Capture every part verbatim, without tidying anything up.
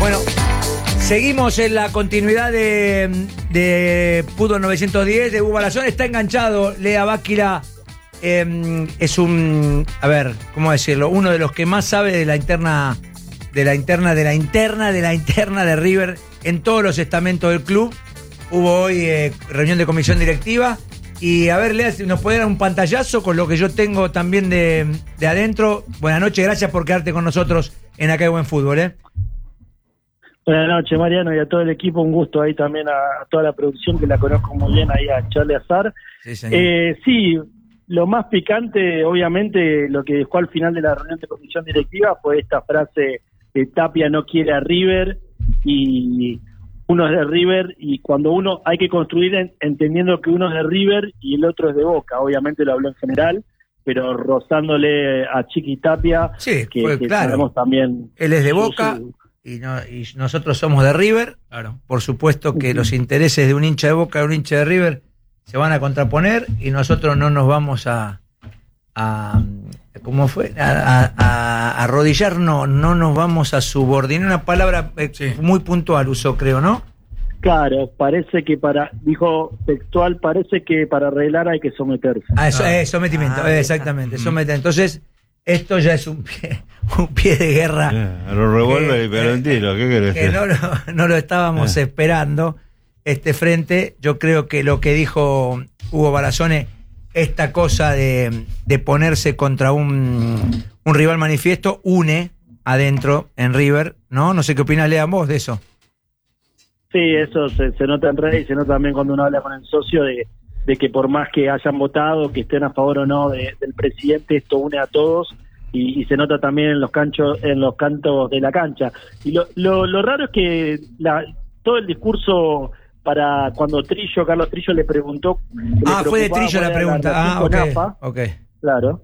Bueno, seguimos en la continuidad de, de Fútbol novecientos diez de Hugo Balazón. Está enganchado Lea Báquila. Eh, es un, a ver, ¿cómo decirlo? Uno de los que más sabe de la interna, de la interna, de la interna, de la interna de River en todos los estamentos del club. Hubo hoy eh, reunión de comisión directiva. Y a ver, Lea, si nos puede dar un pantallazo con lo que yo tengo también de, de adentro. Buenas noches, gracias por quedarte con nosotros en Acá hay Buen Fútbol, ¿eh? Buenas noches, Mariano, y a todo el equipo, un gusto ahí también a, a toda la producción que la conozco muy bien, ahí a Charlie Azar. Sí, señor. Eh, sí, lo más picante, obviamente, lo que dejó al final de la reunión de comisión directiva fue esta frase de Tapia no quiere a River, y uno es de River, y cuando uno hay que construir en, entendiendo que uno es de River y el otro es de Boca, obviamente lo habló en general, pero rozándole a Chiqui Tapia, sí, que, pues, que claro. sabemos también... Él es de su- Boca... su- Y, no, y nosotros somos de River, Claro. por supuesto que Uh-huh. los intereses de un hincha de Boca y un hincha de River se van a contraponer y nosotros no nos vamos a, a ¿cómo fue? A, a, a arrodillar, no, no nos vamos a subordinar, una palabra eh, Sí. muy puntual usó, creo, ¿no? Claro, parece que para, dijo textual, parece que para arreglar hay que someterse. Ah, eso, Ah. eh, sometimiento, Ah, eh, exactamente, está. sometimiento. Entonces, esto ya es un pie, un pie de guerra. A los revólveres y pegó un tiro, ¿qué querés? Que no lo, no lo estábamos Ah. esperando este frente. Yo creo que lo que dijo Hugo Balazone, esta cosa de, de ponerse contra un, un rival manifiesto, une adentro en River, ¿no? No sé qué opinas, Lea, vos de eso. Sí, eso se, se nota en redes y se nota también cuando uno habla con el socio de, de que por más que hayan votado, que estén a favor o no de, del presidente, esto une a todos y, y se nota también en los canchos, en los cantos de la cancha. Y lo, lo, lo raro es que la, todo el discurso para cuando Trillo, Carlos Trillo le preguntó... que le Ah, fue de preocupaba Trillo la cuál era pregunta. relación Ah, con ok. AFA. Ok. Claro.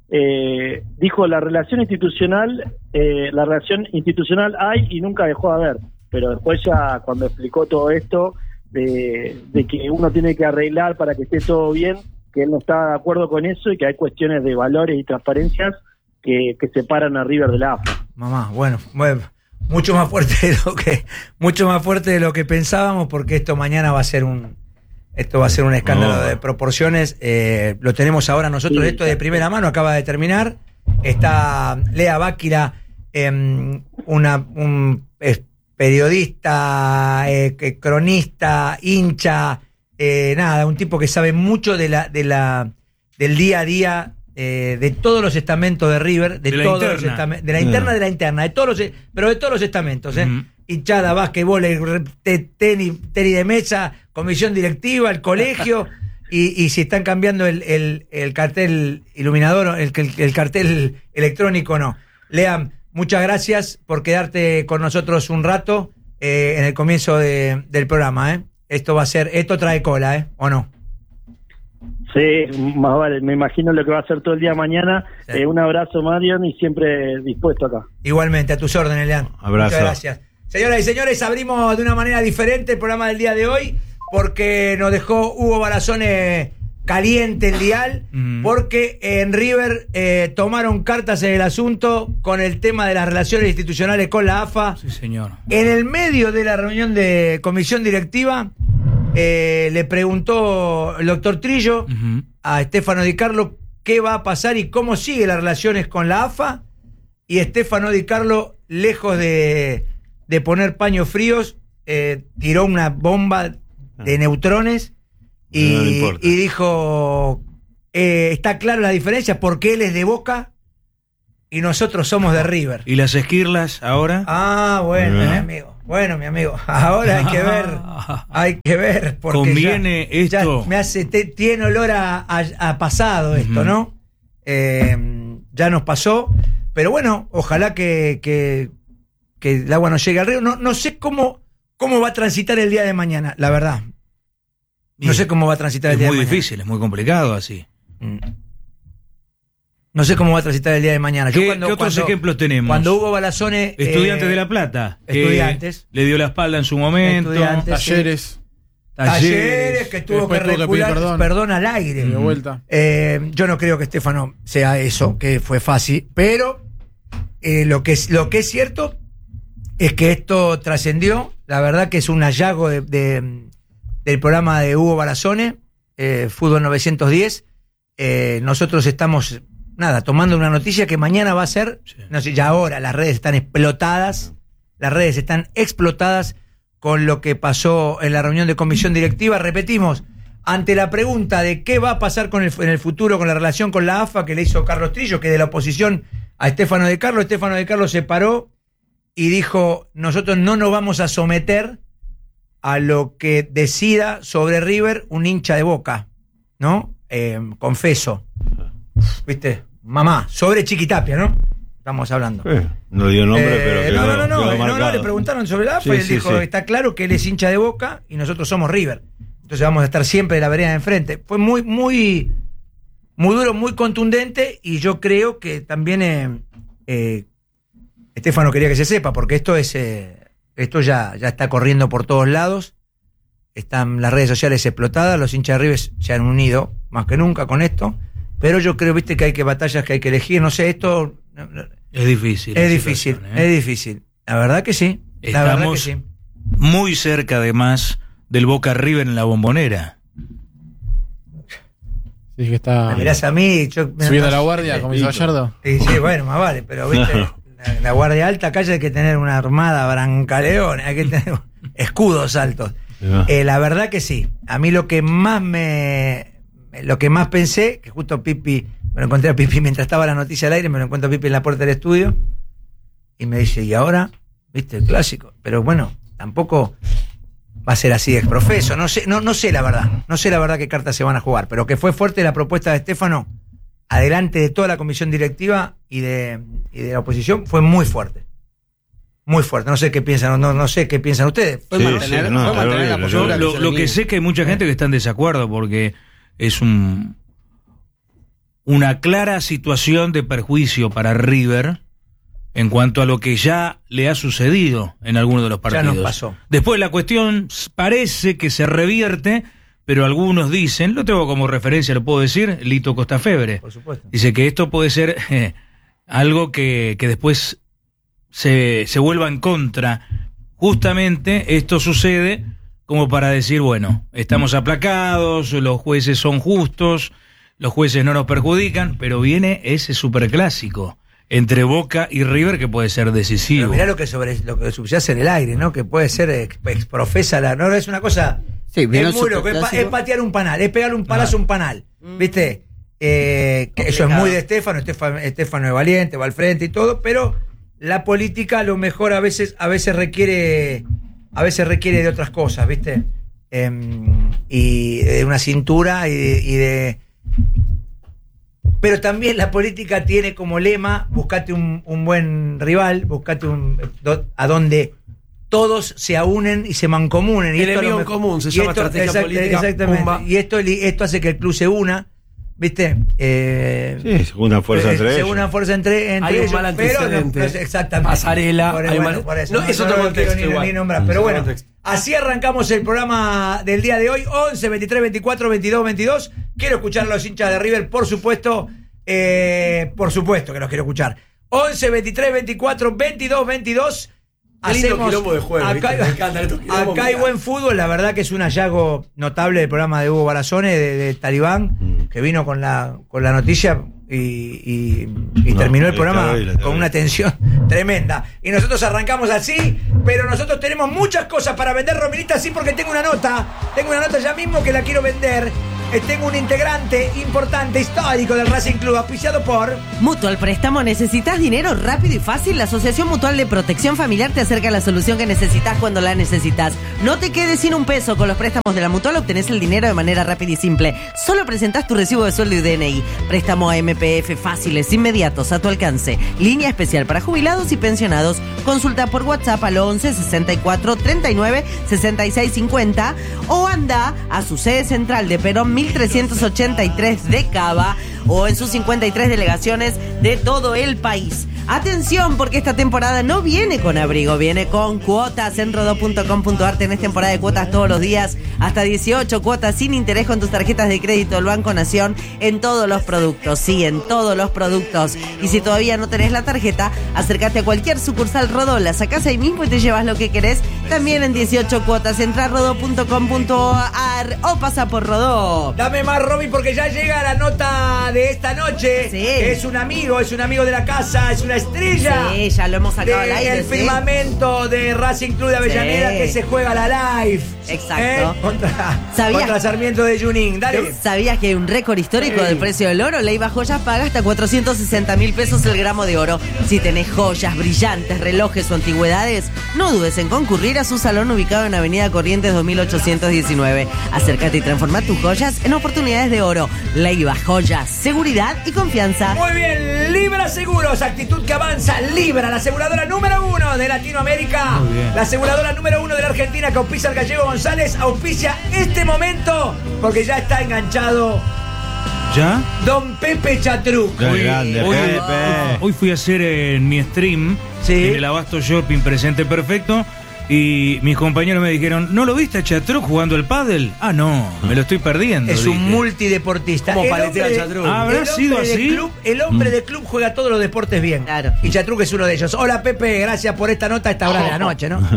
Eh, dijo la relación institucional, eh, la relación institucional hay y nunca dejó de haber, pero después ya cuando explicó todo esto de, de que uno tiene que arreglar para que esté todo bien, que él no está de acuerdo con eso y que hay cuestiones de valores y transparencias que, que separan a River de la A F A. Mamá, bueno, bueno, mucho más fuerte de lo que, mucho más fuerte de lo que pensábamos, porque esto mañana va a ser un, esto va a ser un escándalo No. de proporciones. Eh, lo tenemos ahora nosotros, Sí, esto de primera mano, acaba de terminar. Está Lea Báquila, eh, una, un es periodista, eh, que- cronista, hincha, eh, nada, un tipo que sabe mucho de la, de la, del día a día. Eh, de todos los estamentos de River, de, De la todos los interna. estamentos, de la interna, Ah. de la interna, de todos los, pero de todos los estamentos, ¿eh? Ujú. Hinchada, básquetbol, tenis, tenis de mesa, comisión directiva, el colegio, y, y si están cambiando el, el, el cartel iluminador, el, el, el cartel electrónico, no. Lean, muchas gracias por quedarte con nosotros un rato eh, en el comienzo de, del programa, ¿eh? Esto va a ser, esto trae cola, ¿eh? ¿O no? Sí, más vale, me imagino lo que va a hacer todo el día mañana. Sí. Eh, un abrazo, Marion, y siempre dispuesto acá. Igualmente, a tus órdenes, Lean. Abrazo. Muchas gracias. Señoras y señores, abrimos de una manera diferente el programa del día de hoy, porque nos dejó Hugo Balazone caliente el dial, Mm. porque en River eh, tomaron cartas en el asunto con el tema de las relaciones institucionales con la A F A. Sí, señor. En el medio de la reunión de comisión directiva, eh, le preguntó el doctor Trillo Ujú. a Stefano Di Carlo qué va a pasar y cómo sigue las relaciones con la A F A, y Stefano Di Carlo, lejos de, de poner paños fríos, eh, tiró una bomba de neutrones y, No le importa. y dijo, eh, está clara la diferencia porque él es de Boca y nosotros somos de River. ¿Y las esquirlas ahora? Ah, bueno, Ah. mi amigo. Bueno, mi amigo. Ahora hay que ver. Hay que ver. Porque Conviene ya, esto. ya me hace, te- tiene olor a, a- a pasado esto, Ujú. ¿no? Eh, ya nos pasó. Pero bueno, ojalá que, que, que el agua no llegue al río. No, no sé cómo, cómo va a transitar el día de mañana, la verdad. No Y sé cómo va a transitar el Es día muy de mañana. difícil, es muy complicado así. Mm. No sé cómo va a transitar el día de mañana. Yo ¿Qué, cuando- qué otros cuando- ejemplos tenemos? Cuando Hugo Balazone. Estudiantes eh, de La Plata. que Estudiantes. Le dio la espalda en su momento. Estudiantes, sí. Talleres, Talleres, que tuvo que después tuvo que recular, pedir perdón. perdón. al aire. de vuelta. Eh, yo no creo que Stefano sea eso, que fue fácil, pero eh, lo, que es, lo que es cierto es que esto trascendió. La verdad que es un hallazgo de, de, del programa de Hugo Barazone, eh, Fútbol novecientos diez. Eh, nosotros estamos, nada, tomando una noticia que mañana va a ser, sí. no sé, ya ahora las redes están explotadas, las redes están explotadas con lo que pasó en la reunión de comisión directiva. Repetimos, ante la pregunta de qué va a pasar con el, en el futuro con la relación con la A F A que le hizo Carlos Trillo, que de la oposición a Estefano de Carlos, Estefano de Carlos se paró y dijo, nosotros no nos vamos a someter a lo que decida sobre River un hincha de Boca, ¿no? Eh, confeso, ¿viste? Mamá, sobre Chiquitapia, ¿no? Estamos hablando. Eh, no dio nombre, eh, pero quedó, no, no, no, quedó no, no, le preguntaron sobre la A F A sí, y él sí, dijo, sí. está claro que él es hincha de Boca y nosotros somos River. Entonces vamos a estar siempre de la vereda de enfrente. Fue muy, muy, muy duro, muy contundente, y yo creo que también eh, eh, Estefano quería que se sepa, porque esto es eh, esto ya, ya está corriendo por todos lados. Están las redes sociales explotadas, los hinchas de River se han unido más que nunca con esto, pero yo creo, viste, que hay que batallas que hay que elegir, no sé, esto es difícil. Es difícil, ¿eh? es difícil. La verdad que sí. La Estamos verdad que sí. muy cerca, además, del Boca River en la Bombonera. Sí, que está. Me mirás a mí, yo me subiendo a la guardia, como hizo Gallardo. Sí, sí, bueno, más vale, pero viste, no. la, la guardia alta, acá hay que tener una armada brancaleón, hay que tener escudos altos. No. Eh, la verdad que sí. A mí lo que más me. Lo que más pensé, que justo Pipi, me lo encontré a Pipi mientras estaba la noticia al aire, me lo encuentro a Pipi en la puerta del estudio, y me dice, ¿y ahora? ¿Viste? El clásico. Pero bueno, tampoco va a ser así de exprofeso. No sé, no, no sé la verdad. No sé la verdad qué cartas se van a jugar, pero que fue fuerte la propuesta de Estefano, adelante de toda la comisión directiva y de, y de la oposición, fue muy fuerte. Muy fuerte. No sé qué piensan, no, no sé qué piensan ustedes. Sí, mantener, sí, no, mantener la yo, lo, que, lo que sé es que hay mucha gente que está en desacuerdo porque es un una clara situación de perjuicio para River en cuanto a lo que ya le ha sucedido en algunos de los partidos. Ya nos pasó. Después la cuestión parece que se revierte, pero algunos dicen, lo tengo como referencia, lo puedo decir, Lito Costafebre. Por supuesto. Dice que esto puede ser eh, algo que, que después se, se vuelva en contra. Justamente esto sucede como para decir, bueno, estamos aplacados, los jueces son justos, los jueces no nos perjudican, pero viene ese superclásico entre Boca y River que puede ser decisivo. Pero mirá lo que sobre lo que subyace en el aire, ¿no? Que puede ser ex, exprofesa la, no es una cosa, sí, es muy loco, es, pa, es patear un panal, es pegarle un palazo a un panal, ¿viste? Eh, que eso es muy de Estefano, Estefano, Estefano es valiente, va al frente y todo, pero la política a lo mejor a veces, a veces requiere, a veces requiere de otras cosas, ¿viste? Eh, y de una cintura y de, y de pero también la política tiene como lema, buscate un, un buen rival, buscate un a donde todos se aúnen y se mancomunen. Y el enemigo en común se llama esto, estrategia exact, política. Exactamente. Pumba. Y esto, esto hace que el club se una, ¿viste? Eh, sí, se una fuerza entre se ellos. una fuerza entre, entre hay ellos. un mal antecedente. Pero no, exactamente. Pasarela. Por, hay bueno, mal... por eso, no, no, es no, otro no contexto quiero ni, igual. ni nombrar, pero bueno. Así arrancamos el programa del día de hoy, once, veintitrés, veinticuatro, veintidós, veintidós. Quiero escuchar a los hinchas de River, por supuesto. Eh, por supuesto que los quiero escuchar. once, veintitrés, veinticuatro, veintidós, veintidós. Hacemos, quilombo de juego, acá, me encantan estos quilombos, acá hay buen fútbol, la verdad que es un hallazgo notable del programa de Hugo Barazone, de, de Talibán, mm. que vino con la, con la noticia y, y, y no, terminó el programa terrible, con una tensión tremenda. Y nosotros arrancamos así, pero nosotros tenemos muchas cosas para vender, Rominita, sí, porque tengo una nota, tengo una nota ya mismo que la quiero vender. Eh, tengo un integrante importante, histórico del Racing Club, auspiciado por Mutual Préstamo. ¿Necesitas dinero rápido y fácil? La Asociación Mutual de Protección Familiar te acerca a la solución que necesitas cuando la necesitas. No te quedes sin un peso. Con los préstamos de la Mutual obtenés el dinero de manera rápida y simple. Solo presentás tu recibo de sueldo y D N I. Préstamo a M P F fáciles, inmediatos, a tu alcance. Línea especial para jubilados y pensionados. Consulta por WhatsApp al once, sesenta y cuatro, treinta y nueve, sesenta y seis, cincuenta o anda a su sede central de Perón mil trescientos ochenta y tres de Cava o en sus cincuenta y tres delegaciones de todo el país. Atención, porque esta temporada no viene con abrigo, viene con cuotas. En rodó punto com punto ar tenés temporada de cuotas todos los días, hasta dieciocho cuotas sin interés con tus tarjetas de crédito del Banco Nación en todos los productos, sí, en todos los productos. Y si todavía no tenés la tarjeta, acércate a cualquier sucursal Rodó, la sacás ahí mismo y te llevas lo que querés, también en dieciocho cuotas. Entra a rodó punto com punto ar o pasa por Rodó. Dame más, Robin, porque ya llega la nota de esta noche. Sí. Es un amigo, es un amigo de la casa, es una estrella. Sí, ya lo hemos sacado al de aire. el ¿sí? firmamento de Racing Club de Avellaneda, Sí. que se juega la live. Exacto. ¿Eh? Contra, ¿Sabías? contra Sarmiento de Junín. Dale. ¿Sabías que hay un récord histórico Sí. del precio del oro? Leiva Joyas paga hasta cuatrocientos sesenta mil pesos el gramo de oro. Si tenés joyas, brillantes, relojes o antigüedades, no dudes en concurrir a su salón ubicado en Avenida Corrientes dos mil ochocientos diecinueve. Acércate y transforma tus joyas en oportunidades de oro. Leiva Joyas, seguridad y confianza. Muy bien, Libra Seguros, actitud que avanza. Libra, la aseguradora número uno de Latinoamérica. Muy bien. La aseguradora número uno de la Argentina, que auspicia al Gallego González, auspicia este momento, porque ya está enganchado ¿Ya? Don Pepe Chatruc. Qué grande, hoy, Pepe. hoy fui a hacer en mi stream, Sí. en el Abasto Shopping Presente Perfecto, y mis compañeros me dijeron, ¿no lo viste a Chatruc jugando el pádel? Ah, no, me lo estoy perdiendo. Es dije. un multideportista. ¿Cómo El paletea hombre- Chatruc? ¿Habrá el hombre sido de así? club- el hombre de club juega todos los deportes bien. Claro. Y Chatruc es uno de ellos. Hola, Pepe, gracias por esta nota a esta hora de la noche, ¿no?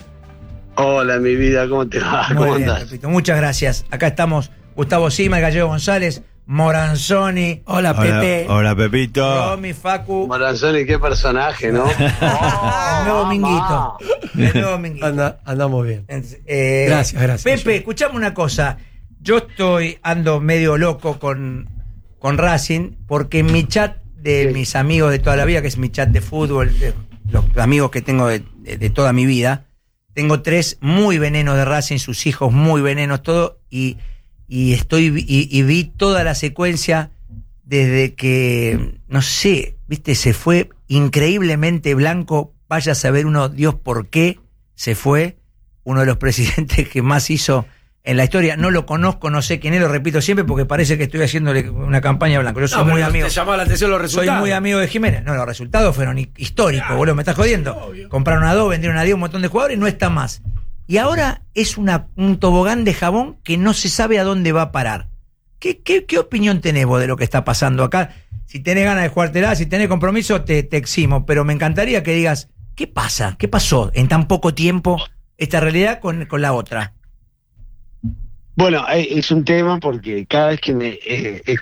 Hola, mi vida, ¿cómo te va? Muy ¿Cómo bien, andás? Pepito, muchas gracias. Acá estamos Gustavo Sima, el Gallego González, Moranzoni. Hola, Hola, Pepe. hola, Pepito. Romy, Facu. Moranzoni, qué personaje, ¿no? El nuevo Minguito. El nuevo Minguito. Anda, andamos bien. Eh, Gracias, gracias. Pepe, escuchame una cosa. Yo estoy, ando medio loco con, con Racing, porque en mi chat de Sí. mis amigos de toda la vida, que es mi chat de fútbol, de los amigos que tengo de, de- de toda mi vida, tengo tres muy venenos de Racing, sus hijos muy venenos, todo, y, y estoy y, y vi toda la secuencia desde que, no sé, viste, se fue increíblemente blanco, vaya a saber uno, Dios por qué se fue, uno de los presidentes que más hizo en la historia. No lo conozco, no sé quién es, lo repito siempre porque parece que estoy haciéndole una campaña a Blanco. Yo soy No, muy pero amigo. te llamaba la atención los Soy resultados. muy amigo de Jiménez. No, los resultados fueron hi- históricos, boludo, me estás jodiendo. Compraron a dos, vendieron a diez, un montón de jugadores y no está más. Y ahora es una, un tobogán de jabón que no se sabe a dónde va a parar. ¿Qué, qué, qué opinión tenés vos de lo que está pasando acá? Si tenés ganas de jugártela, si tenés compromiso, te, te eximo. Pero me encantaría que digas, ¿qué pasa? ¿Qué pasó en tan poco tiempo esta realidad con, con la otra? Bueno, eh, es un tema porque cada vez que me... Eh, eh,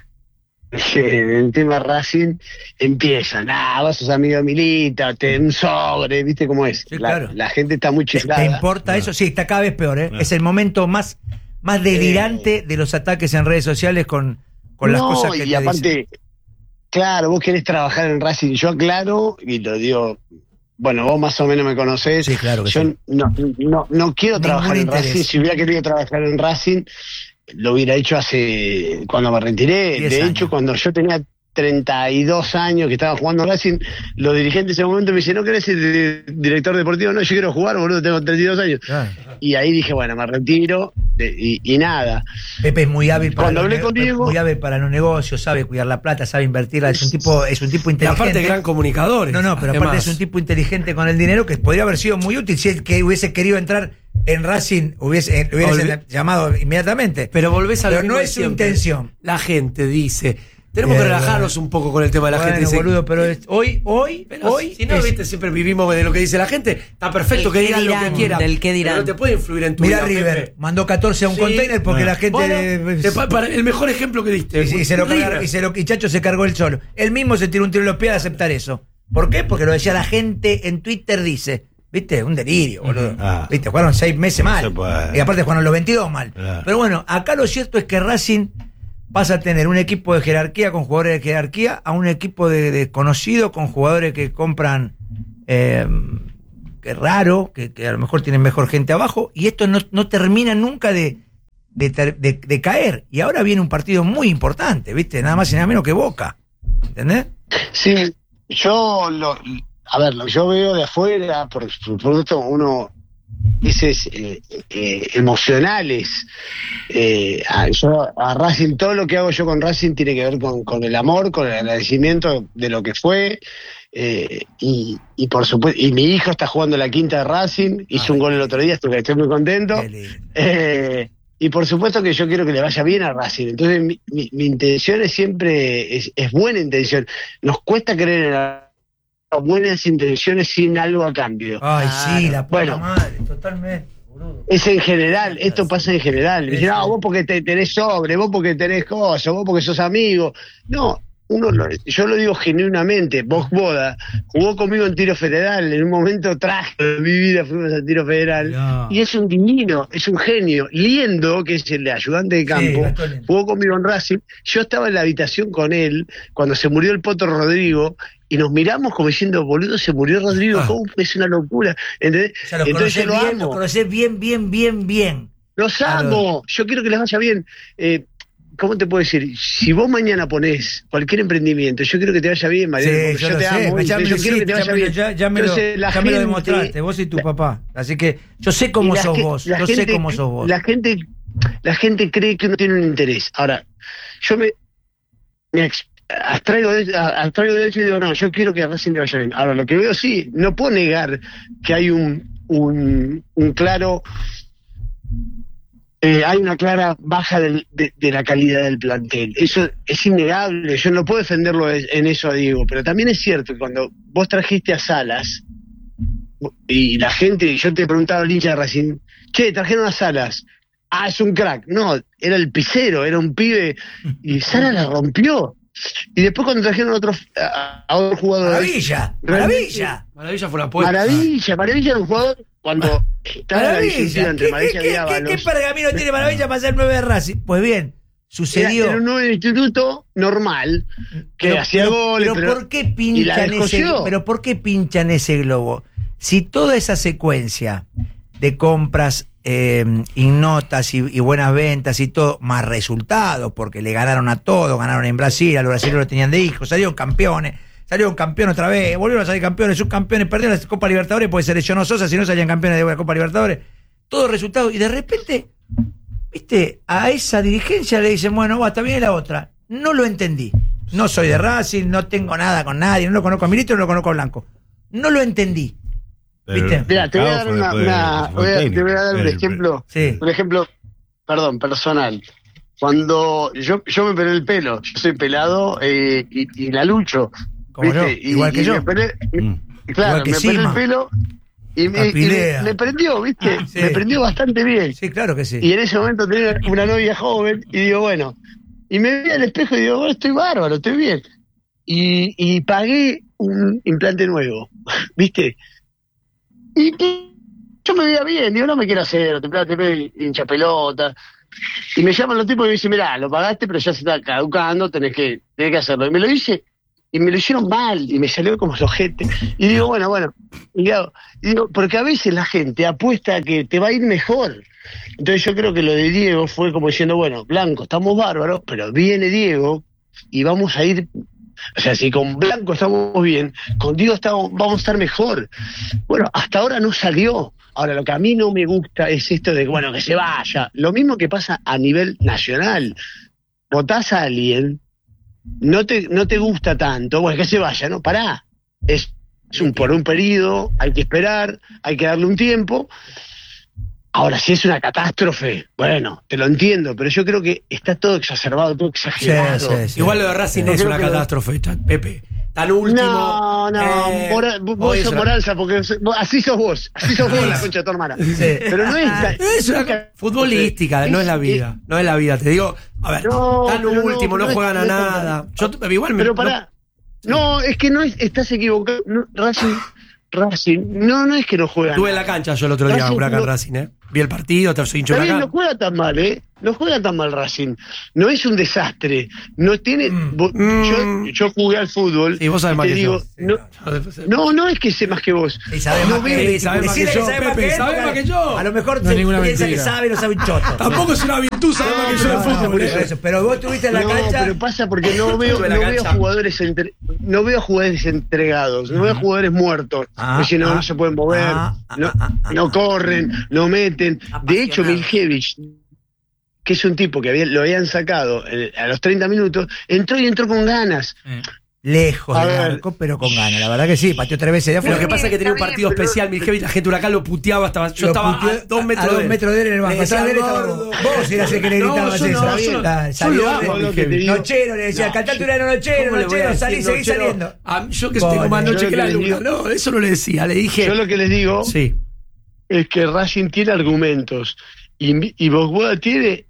en el tema Racing empiezan, ah, vos sos amigo de Milita, te un sobre, ¿viste cómo es? Sí, la, claro. la gente está muy ¿Te, chiflada. te importa eso? Sí, está cada vez peor, ¿eh? Claro. Es el momento más, más delirante de los ataques en redes sociales con, con las No, cosas que y te aparte, dicen. claro, vos querés trabajar en Racing, yo aclaro, y lo digo, bueno, vos más o menos me conocés, Sí, claro que yo sí. no, no, no quiero Ningún trabajar en interés. Racing, si hubiera querido trabajar en Racing, lo hubiera hecho hace, cuando me retiré, Diez de años. hecho, cuando yo tenía treinta y dos años que estaba jugando Racing, los dirigentes en ese momento me dicen, ¿no querés ser di- director deportivo? No, yo quiero jugar, boludo, tengo treinta y dos años. Claro. Y ahí dije, bueno, me retiro, de- y, y nada. Pepe es muy hábil para Cuando los hablé ne- con Diego- muy hábil para los negocios, sabe cuidar la plata, sabe invertirla, es un tipo, es un tipo Y inteligente. aparte, gran comunicador. No, no, pero además. aparte es un tipo inteligente con el dinero que podría haber sido muy útil si él que hubiese querido entrar en Racing, hubiese, eh, hubiese Olvi- llamado inmediatamente. Pero volvés a lo Pero no mismo de es su siempre. intención. La gente dice, tenemos Eh, que relajarnos un poco con el tema de la Bueno, gente. Dice, boludo, pero es- hoy, hoy, pero hoy si no, es- viste, siempre vivimos de lo que dice la gente. Está perfecto El que qué digan lo dirán, que quieran. del qué dirán. Pero no te puede influir en tu Mirá vida, River, Pepe. mandó catorce a un Sí. container porque Bueno. la gente Bueno, eh, te pa- para- el mejor ejemplo que diste. y, y se lo River. cargaron, y se lo y Chacho se cargó él solo. Él mismo se tiró un tiro en los pies a aceptar eso. ¿Por qué? Porque lo decía la gente en Twitter, dice. ¿Viste? Un delirio, boludo. Ah. ¿Viste? Jugaron seis meses No mal. se puede. Y aparte jugaron los veintidós mal. Claro. Pero bueno, acá lo cierto es que Racing pasa a tener un equipo de jerarquía con jugadores de jerarquía a un equipo de, de conocido con jugadores que compran eh, que raro, que, que a lo mejor tienen mejor gente abajo, y esto no, no termina nunca de, de, ter- de- de caer. Y ahora viene un partido muy importante, ¿viste? Nada más y nada menos que Boca. ¿Entendés? Sí, yo lo, a ver, lo que yo veo de afuera, por, por, por esto uno dices eh, eh, emocionales. Eh, a, yo a Racing, todo lo que hago yo con Racing tiene que ver con, con el amor, con el agradecimiento de lo que fue. Eh, y, y por supuesto, y mi hijo está jugando la quinta de Racing, hizo Ay, un gol el otro día, estoy, estoy muy contento. Qué lindo. Eh, y por supuesto que yo quiero que le vaya bien a Racing. Entonces mi, mi, mi intención es siempre, es, es buena intención. Nos cuesta creer en las buenas intenciones sin algo a cambio. Ay, sí, la puta Bueno. madre, totalmente, boludo. Es en general, esto pasa en general. Me Sí, dicen, sí. no, vos porque te, tenés sobre, vos porque tenés cosas, vos porque sos amigo. No, uno lo- yo lo digo genuinamente. Vos, Boda, jugó conmigo en tiro federal. En un momento trágico de mi vida fuimos al tiro federal. Mirá. Y es un divino, es un genio. Liendo, que es el ayudante de Sí, campo, Gastón Liendo. jugó conmigo en Racing. Yo estaba en la habitación con él cuando se murió el Poto Rodrigo. Y nos miramos como diciendo, boludo, se murió Rodrigo, Ah. ¿cómo? Es una locura. ¿Entendés? O sea, los Entonces conocés yo lo bien, amo. los conocés bien, bien, bien, bien. Los Claro. amo, yo quiero que les vaya bien. Eh, ¿Cómo te puedo decir? Si vos mañana ponés cualquier emprendimiento, yo quiero que te vaya bien, Mariano, Sí, porque yo yo lo te sé, amo, ya me yo lo quiero que hiciste, te ya vaya me lo- bien. ya- ya me lo- Entonces, la ya me lo gente- demostraste, vos y tu la- papá. Así que yo sé cómo y la sos ge- vos, la yo sé gente- cómo sos vos. La gente, la gente cree que uno tiene un interés. Ahora, yo me, me ex- abstraigo de, a- abstraigo de eso y digo, no, yo quiero que a Racing le vaya bien. Ahora, lo que veo, sí, no puedo negar que hay un, un, un claro... Eh, hay una clara baja del- de, de la calidad del plantel. Eso es innegable. Yo no puedo defenderlo es- en eso a Diego, pero también es cierto que cuando vos trajiste a Salas y la gente, yo te preguntaba al hincha de Racing, che, trajeron a Salas. Ah, es un crack. No, era el pisero, era un pibe y Salas la rompió. Y después cuando trajeron a otros a, a otro jugador, Maravilla, maravilla. Maravilla fue una apuesta. maravilla, maravilla era un jugador cuando estaba en la Maravilla. disyuntiva ¿Qué, entre qué, Maravilla qué, y qué, Ábalos. qué pergamino tiene Maravilla para ser nueve de Racing? Pues bien, Era, sucedió. era un nuevo instituto normal que Pero- hacía pero- goles, pero pero, ¿por qué y la pinchan ese, descosió. pero por qué pinchan ese globo? Si toda esa secuencia de compras eh, ignotas y, y buenas ventas y todo, más resultados, porque le ganaron a todos, ganaron en Brasil, a los brasileños lo tenían de hijos, salieron campeones, salieron campeones otra vez, volvieron a salir campeones, subcampeones, perdieron la Copa Libertadores porque se lesionó Sosa, si no salían campeones de la Copa Libertadores, todos resultados, y de repente, viste, a esa dirigencia le dicen, bueno, va, está bien la otra. No lo entendí. No soy de Racing, no tengo nada con nadie, no lo conozco a Milito, no lo conozco a Blanco. No lo entendí. Pero ¿Viste? Mira, te voy a el dar fue una, después de- una- fue voy a- técnico. te voy a dar un El- ejemplo, Sí. un ejemplo, perdón, personal. Cuando yo, yo me pelé el pelo, yo soy pelado eh, y, y la lucho, Como yo, ¿viste? Y- igual que y yo. me pelé- Mm. claro, Igual que me pelé Sima. el pelo y me, La y pilea. me- me prendió, ¿viste? Ah, sí. Me prendió bastante bien. Sí, claro que sí. Y en ese momento tenía una novia joven y digo, bueno, y me vi al espejo y digo, bueno, estoy bárbaro, estoy bien. Y, y pagué un implante nuevo, ¿viste? Y, y yo me veía bien, digo, no me quiero hacer otro implante, hincha pelota. Y me llaman los tipos y me dicen, mirá, lo pagaste, pero ya se está caducando, tenés que, tenés que hacerlo. Y me lo hice, y me lo hicieron mal, y me salió como el ojete. Y digo, bueno, bueno, y digo, y digo, porque a veces la gente apuesta a que te va a ir mejor. Entonces yo creo que lo de Diego fue como diciendo, bueno, Blanco, estamos bárbaros, pero viene Diego y vamos a ir, o sea, si con Blanco estamos bien, con Diego estamos, vamos a estar mejor. Bueno, hasta ahora no salió. Ahora, lo que a mí no me gusta es esto de, bueno, que se vaya. Lo mismo que pasa a nivel nacional. Votás a alguien, no te, no te gusta tanto, bueno, que se vaya, ¿no? Pará. Es, es un, por un periodo, hay que esperar, hay que darle un tiempo. Ahora, si es una catástrofe, bueno, te lo entiendo, pero yo creo que está todo exacerbado, todo exagerado. Sí, sí, sí. Igual lo de Racing Yo es creo una que lo- catástrofe, ta- Pepe. Tal último. No, no, eh, Mora- vos hoy sos es una- Moralza, porque sos- vos- así sos vos, así sos vos, la concha de tu hermana. Sí. Pero no es... Es una futbolística, no es la vida. No es la vida. Te digo, a ver, No, tan pero no, último, no, no es- juegan a no es nada. Yo t- igual me. Pero no- pará. No, es que no es, estás equivocado. No, Racing, Racing, no, no es que no juegan. Estuve en la cancha yo el otro día, Racing Huracán no- Racing, ¿eh? Vi el partido, te soy hincha de También no Huracán. juega tan mal, ¿eh? No juega tan mal Racing. No es un desastre. No tiene. Mm. vo- Mm. Yo, yo jugué al fútbol. Sí, vos sabés y más te que digo, yo. No, no, no es que sé más que vos. Sí, sabe No más que veo- él, sabe más que decirle yo, Pepe, él, sabe porque más que yo. A lo mejor No es se ninguna piensa mentira. que sabe, no sabe un choto. Tampoco es una virtud saber más que yo de No, fútbol. no, por ¿eh? eso. Pero vos estuviste en la no, cancha. pero pasa porque no veo, Estuve en no la veo cancha. jugadores entre- no veo jugadores entregados, no veo jugadores muertos. Ah, que si no, ah, no se pueden mover, ah, ah, no, ah, ah, no ah. corren, no meten. De hecho, Apasionados. Miljevich, que es un tipo que había- lo habían sacado eh, a los treinta minutos, entró y entró con ganas. Eh. lejos A del ver. arco, pero con ganas. La verdad que sí, pateó tres veces de Lo que afuera. pasa es que tenía un Está bien, partido pero- especial, Miljevic, la gente de Huracán lo puteaba, estaba, yo Lo estaba puteó a dos metros a dos de él. metros de él en el banco. Le decía, Atrás de él estaba- gordo. Vos eras el que le No, gritabas yo eso. no, yo no. La- Yo salió lo de- amo, lo que te digo. Nochero, le decía, No, cantate una nochero, ¿Cómo le voy a nochero, salí, decir seguí nochero? saliendo. A mí, yo que Pobre. tengo más Yo noche lo que que la les luna. digo- No, eso no le decía, le dije. Yo lo que les digo Sí. es que Racing tiene argumentos y, y Bosboda tiene.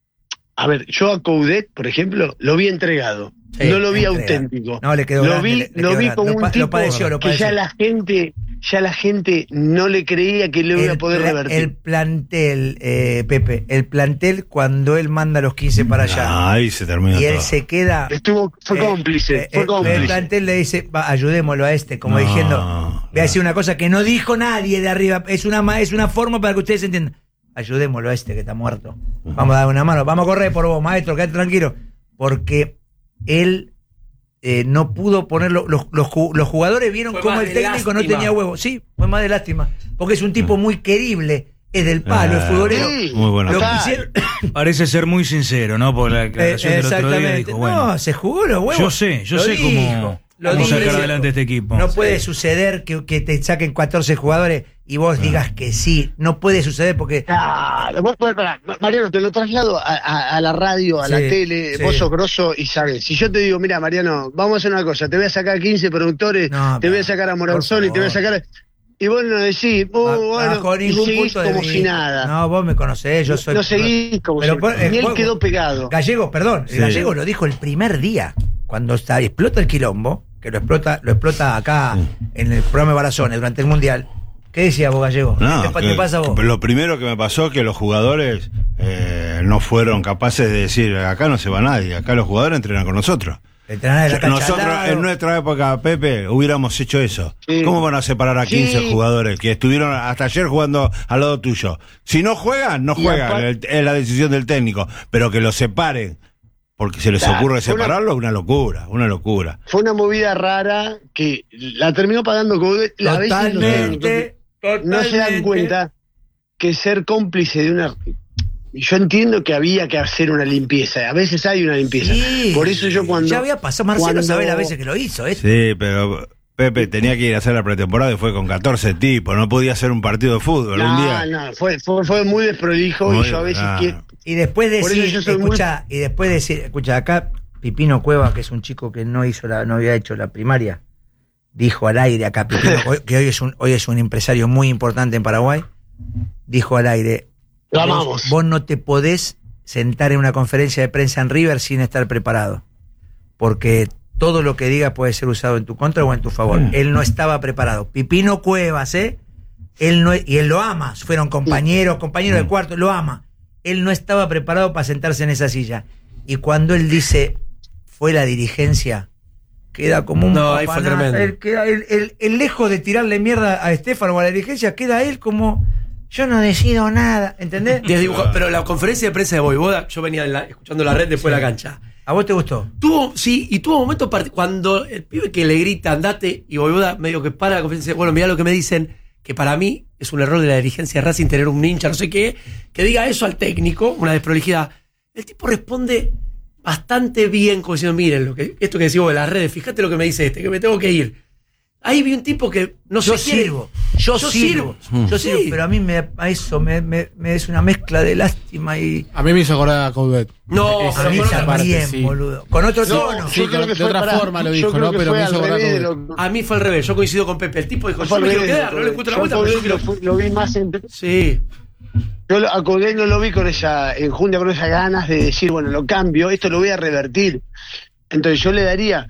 A ver, yo a Coudet, por ejemplo, lo vi entregado. Sí, no lo vi entrega. auténtico. No, le quedó lo grande, vi, le- le lo quedó vi grande. como Lo pa- un lo tipo padeció, lo que ya padeció. la gente, ya la gente no le creía que le iba a poder pla- revertir. el plantel, eh, Pepe, el plantel cuando él manda a los quince para allá Ah, ahí se terminó y él todo. se queda. Estuvo, fue eh, cómplice, eh, fue eh, el cómplice. plantel le dice, "Va, ayudémoslo a este", como No, diciendo, no. voy a decir una cosa que no dijo nadie de arriba, es una, ma- es una forma para que ustedes entiendan. Ayudémoslo a este que está muerto. Vamos a dar una mano, vamos a correr por vos, maestro, quédate tranquilo. Porque él eh, no pudo ponerlo. Los, los, ju- los jugadores vieron Fue cómo más el de técnico no lástima. tenía huevo. Sí, fue más de lástima. Porque es un tipo muy querible, es del palo, es Ah, futbolero. Sí, Muy bueno. Lo total. quisieron- Parece ser muy sincero, ¿no? Por la Eh, declaración del otro día exactamente. dijo, bueno, No, se jugó los huevos. yo sé, yo Lo sé dijo, cómo, lo cómo dijo. sacar adelante este equipo. No puede suceder que, que te saquen catorce jugadores y vos digas que sí. No puede suceder porque. Ah, vos, pará, pará, Mariano, te lo traslado a, a- a la radio, a la Sí, tele, sí. vos sos grosso y sabes. Si yo te digo, mira, Mariano, vamos a hacer una cosa, te voy a sacar quince productores, No, te voy a pero, sacar a por Morazón y te voy a favor. sacar. Y vos no decís, uh, ba- bueno, bajo y ningún seguís punto de como vista. si nada. No, vos me conocés, yo soy. no seguís como Pero si por- Y él eh, quedó pegado. Gallego, perdón, Sí. Gallego lo dijo el primer día, cuando está, explota el quilombo, que lo explota, lo explota acá en el programa de Barazones durante el Mundial. ¿Qué decía vos, Gallego? No, ¿Qué te, que- te pasa a vos? que lo primero que me pasó es que los jugadores eh, no fueron capaces de decir, acá no se va nadie, acá los jugadores entrenan con nosotros. Entrenar en la cancha al Nosotros lado. en nuestra época, Pepe, hubiéramos hecho eso. Sí. ¿Cómo van a separar a quince Sí. jugadores que estuvieron hasta ayer jugando al lado tuyo? Si no juegan, no Y juegan, aparte- el- es la decisión del técnico, pero que los separen, porque se les Claro, ocurre fue una- separarlo, es una locura, una locura. Fue una movida rara que la terminó pagando Coudet. A veces los técnicos Totalmente. no se dan totalmente. cuenta que ser cómplice de una. Yo entiendo que había que hacer una limpieza. A veces hay una limpieza. Sí. Por eso yo cuando. Ya había pasado, Marcelo cuando- sabe las veces que lo hizo, ¿eh? Sí, pero Pepe tenía que ir a hacer la pretemporada y fue con catorce tipos, no podía hacer un partido de fútbol un No, día. no, fue, fue, fue muy desprolijo Muy- y yo a veces ah. quiero. Y después Por eso decir, yo soy muy- escucha, y después decir, escucha, acá Pipino Cueva, que es un chico que no hizo la, no había hecho la primaria, dijo al aire acá, Pipino, hoy- que hoy es un, hoy es un empresario muy importante en Paraguay, dijo al aire, Lo vos, amamos. vos no te podés sentar en una conferencia de prensa en River sin estar preparado. Porque todo lo que diga puede ser usado en tu contra o en tu favor. Mm. Él no estaba preparado. Pipino Cuevas, ¿eh? Él no, y él lo ama. Fueron compañeros, compañeros Mm. de cuarto, lo ama. Él no estaba preparado para sentarse en esa silla. Y cuando él dice, fue la dirigencia, queda como un No, ahí fue papanazo. tremendo. Él queda- él- él- él, lejos de tirarle mierda a Estefano o a la dirigencia, queda él como, yo no decido nada, ¿entendés? Diez dibujos. Pero la conferencia de prensa de Voivoda, yo venía en la- escuchando la red después de la cancha. ¿A vos te gustó? Tuvo, sí, y tuvo momentos part- cuando el pibe que le grita andate y Voivoda medio que para la conferencia, bueno, mirá lo que me dicen, que para mí es un error de la dirigencia de Racing tener un hincha, no sé qué, que diga eso al técnico, una desprolijidad. El tipo responde bastante bien, como diciendo, miren, lo que, esto que decimos de las redes, fíjate lo que me dice este, que me tengo que ir. Ahí vi un tipo que no Yo se quiere- sirvo, yo, Yo sirvo, sirvo. yo Sí. sirvo, pero a mí me, a eso me, me- me es una mezcla de lástima y A mí me hizo acordar a Coudet. No, Esa- a mí con otra también, parte, sí. boludo. Con otro No, tono. Sí, yo creo de que fue otra para- forma lo yo dijo, creo ¿no? que Pero fue me al hizo acordar revés de Coudet. lo- A mí fue al revés, yo coincido con Pepe. El tipo dijo, fue yo al me quiero revés de quedar, lo- no le encuentro la yo vuelta, a pero yo Coudet lo, quiero... fui- lo vi más en. Sí. Yo a Coudet no lo vi con esa enjundia, con esas ganas de decir, bueno, lo cambio, esto lo voy a revertir. Entonces yo le daría,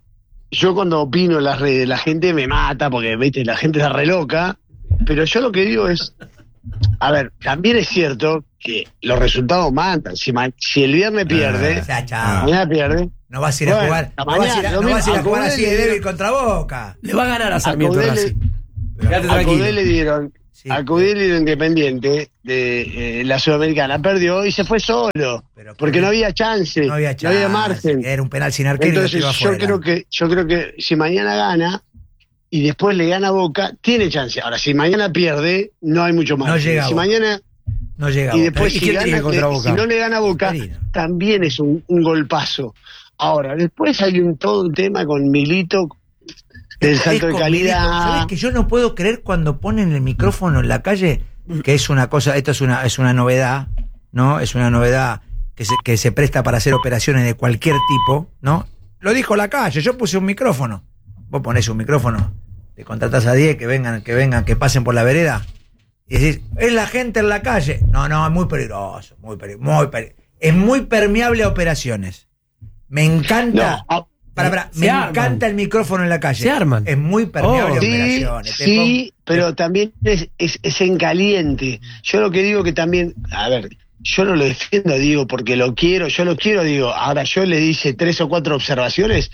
yo cuando opino en las redes, la gente me mata porque, viste, la gente está re loca, pero yo lo que digo es, a ver, también es cierto que los resultados matan. Si, ma- si el viernes pierde, O sea, chao. mañana pierde, No vas a ir a Bueno, jugar, la no vas a ir a, mañana, no lo vas a, ir a mismo, jugar a así de Coudet le- débil contra Boca. Le va a ganar a Sarmiento Coudet le- Racing. Quédate a Coudet tranquilo. le dieron, Sí, a Coudet le dieron Independiente de eh, la Sudamericana, perdió y se fue solo, pero porque no había chance, no había chance, margen. Era un penal sin arquero y lo Entonces tiró yo afuera. creo que yo creo que si mañana gana y después le gana a Boca, tiene chance. Ahora, si mañana pierde, no hay mucho más. No llega a si Boca. mañana No llega. y Boca. después ¿Y si, quién gana, tiene contra le- Boca? si no le gana a Boca, Marino. también es un, un golpazo. Ahora, después hay un todo un tema con Milito del salto de con calidad. Milito. ¿Sabes que yo no puedo creer cuando ponen el micrófono en la calle? Que es una cosa, esto es una, es una novedad, ¿no? Es una novedad que se, que se presta para hacer operaciones de cualquier tipo, ¿no? Lo dijo la calle, yo puse un micrófono. Vos ponés un micrófono, te contratás a diez que vengan, que vengan, que pasen por la vereda. Y decís, es la gente en la calle. No, no, es muy peligroso, muy peligroso, muy peligroso. Es muy permeable a operaciones. Me encanta. No, ah, para, para, se me arman. encanta el micrófono en la calle. Se arman. Es muy permeable Oh. a Sí, operaciones. Te sí, pongo- pero también es, es, es en caliente. Yo lo que digo que también, a ver, yo no lo defiendo, digo, porque lo quiero, yo lo quiero, digo, ahora yo le hice tres o cuatro observaciones,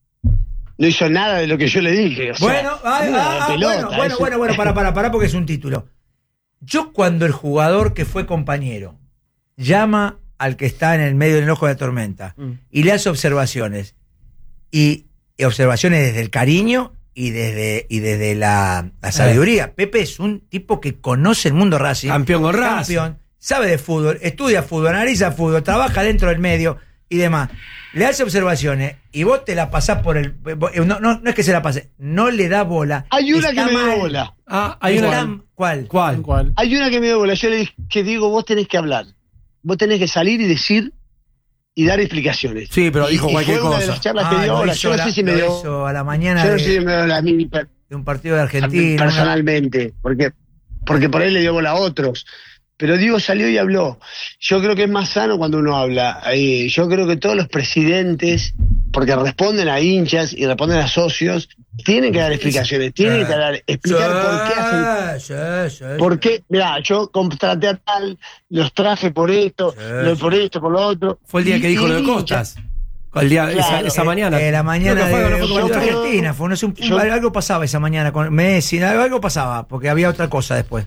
no hizo nada de lo que yo le dije. O sea, Bueno, ah, una ah, ah, pelota, bueno, bueno, eso- bueno, bueno, para, para, para, porque es un título. Yo cuando el jugador que fue compañero llama al que está en el medio del ojo de la tormenta Mm. y le hace observaciones, y, y observaciones desde el cariño y desde, y desde la, la sabiduría. Pepe es un tipo que conoce el mundo Racing. Campeón con Racing. Campeón, sabe de fútbol, estudia fútbol, analiza fútbol, trabaja dentro del medio y demás. Le hace observaciones y vos te la pasás por el... No, no, no es que se la pase, no le da bola. Hay una Está que me dio mal. bola. Ah, hay Está- una. ¿Cuál? ¿Cuál? ¿Cuál? Hay una que me dio bola. Yo le dije que digo, vos tenés que hablar. Vos tenés que salir y decir y dar explicaciones. Sí, pero Y- dijo y cualquier fue una de cosa. las charlas Ah, que dio lo ahora. hizo Yo no la- sé si me lo dio. hizo a la mañana Yo no de, sé si me dio la mí per- de un partido de Argentina. personalmente, porque, porque por ahí le dio bola a otros. Pero Diego salió y habló. Yo creo que es más sano cuando uno habla. Eh, yo creo que todos los presidentes, porque responden a hinchas y responden a socios, tienen que dar explicaciones, tienen que dar, explicar por qué hacen. Sí, sí, sí. ¿Por qué? Mirá, yo contraté a tal, los traje por esto, Sí, lo sí. por esto, por lo otro. Fue el día Y- que dijo y lo de el Costas. El día, esa, Claro, esa Eh, mañana. eh, la mañana Creo que fue, de, no fue de con Boca. Argentina. Fue, no sé, un- Yo- algo pasaba esa mañana con Messi, algo, algo pasaba, porque había otra cosa después.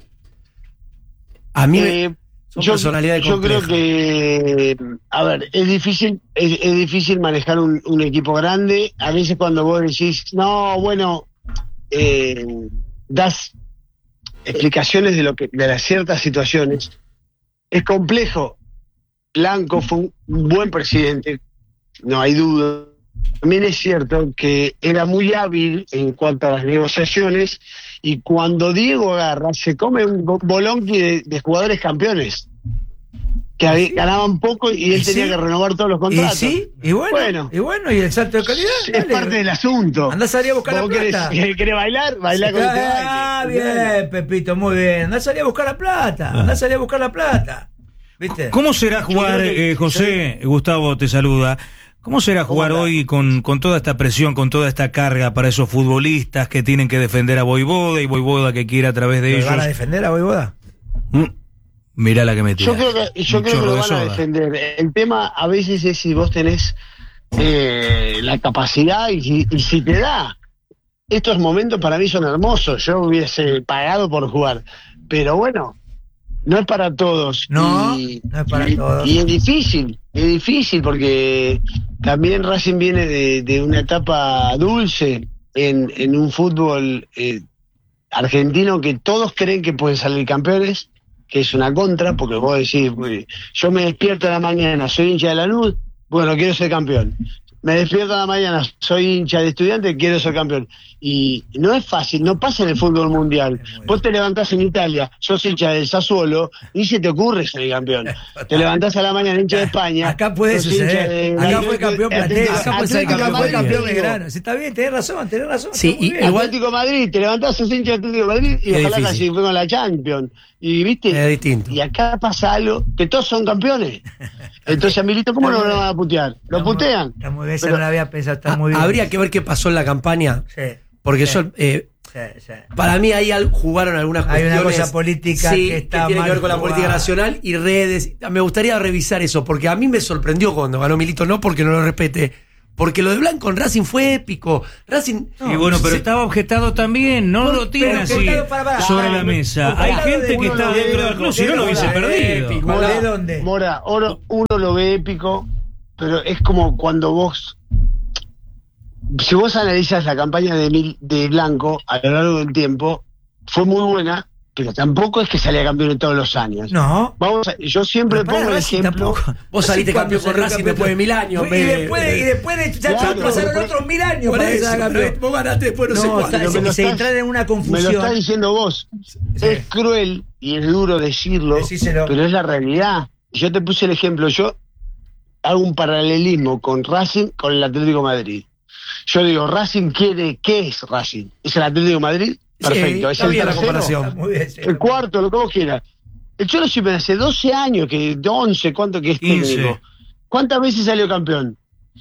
A mí me- Eh, son yo, personalidades yo creo complejas. que, a ver, es difícil, es, es difícil manejar un, un equipo grande. A veces cuando vos decís, no, bueno, eh, das explicaciones de lo que, de las ciertas situaciones. Es complejo. Blanco fue un buen presidente, no hay duda. También es cierto que era muy hábil en cuanto a las negociaciones, y cuando Diego agarra, se come un bo- bolonqui de, de jugadores campeones que hab- ganaban poco y él ¿Y tenía sí? que renovar todos los Y contratos. sí, y bueno, Bueno. y bueno, y el salto de calidad. Es dale. parte del asunto. Andá a salir a buscar la ¿Vos querés, plata. querés bailar? Bailar con este Ah, baile. bien, Pepito, muy bien. Andá a salir a buscar la plata. Andá a salir a buscar la plata. ¿Viste? ¿Cómo será jugar, creo que- eh, José? Gustavo te saluda. ¿Cómo será ¿Cómo jugar anda? hoy con, con toda esta presión, con toda esta carga para esos futbolistas que tienen que defender a Voivoda y Voivoda que quiere a través de ¿Lo van a ellos? defender a Voivoda? Mm, Mirá la que me tira. Yo creo que, yo Un creo que chorro lo de van a soda. defender. El tema a veces es si vos tenés eh, la capacidad y si, y si te da. Estos momentos para mí son hermosos. Yo hubiese pagado por jugar. Pero bueno, no es para todos. No, y, no es para y- todos. Y es difícil, es difícil porque también Racing viene de, de una etapa dulce en, en un fútbol eh, argentino que todos creen que pueden salir campeones, que es una contra, porque vos decís, uy, yo me despierto a la mañana, soy hincha de Lanús, bueno, quiero ser campeón. Me despierto a la mañana, soy hincha de Estudiantes, quiero ser campeón. Y no es fácil, no pasa en el fútbol mundial. Es muy Vos te levantás en Italia, sos hincha del Sassuolo, y se te ocurre ser campeón. Te levantás a la mañana hincha de España. Acá puede sos hincha suceder. de- Acá fue campeón Platense. Acá puede ser Acá campeón fue campeón Madrid. Belgrano. Sí, está bien, tenés razón, tenés razón. Sí, está muy y bien. igual- Atlético de Madrid, te levantás, sos hincha de Atlético de Madrid, y Es ojalá difícil. que fue con la Champions. Y viste, Es distinto. y acá pasa algo, que todos son campeones. Entonces a Milito, ¿cómo no lo van a putear? Lo Está muy- putean. Está muy bien, esa Pero- no la había pensado, está Ah, muy bien. habría que ver qué pasó en la campaña, Sí, porque Sí. yo, eh, sí, sí. para mí ahí al- jugaron algunas Hay una cuestiones. cosa política sí, que está tiene que mal ver con la jugada. política nacional y redes. Me gustaría revisar eso, porque a mí me sorprendió cuando ganó Milito, no porque no lo respete, porque lo de Blanco en Racing fue épico. Racing. Y bueno, pero se- estaba objetado también, no Por- lo tiene pero así objetado, para, para. sobre Ah, la mesa. objetado Hay de gente que uno está lo ve, dentro del club, si no lo hubiese de perdido. épico. Mora, ¿De dónde? Mora, oro- uno lo ve épico, pero es como cuando vos, si vos analizas la campaña de, Mil- de Blanco a lo largo del tiempo, fue muy buena, pero tampoco es que salía campeón todos los años. No. Vamos a- yo siempre Pero para pongo el Racing ejemplo. tampoco. Vos saliste Sí, cuando campeón con salió Racing campeón. después de mil años. Y ve- después de, y después de ya Claro, pasaron pero- otros mil años Por para que eso, sea campeón. vos ganaste después no, sé No, cuánto. está- Pero me lo se estás- entran en una Me lo confusión. estás diciendo vos. Es cruel y es duro decirlo, Decíselo. pero es la realidad. Yo te puse el ejemplo. Yo hago un paralelismo con Racing con el Atlético de Madrid. Yo digo, Racing quiere, ¿qué es Racing? ¿Es el Atlético de Madrid? Perfecto. ¿Es está el bien la tercero? comparación. Está muy bien, sí. El cuarto, lo que vos quieras. El Cholo Simeone hace doce años, que once, ¿cuánto que es quince. técnico? ¿Cuántas veces salió campeón?